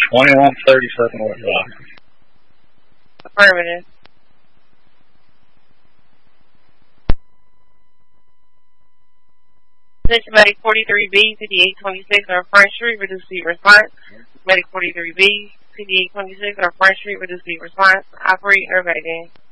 2137 West Rock. Affirmative. Attention Medic 43B, 5826 on Front Street, reduce speed response. Medic 43B, 5826 on Front Street, reduce speed response. Operate interrogating.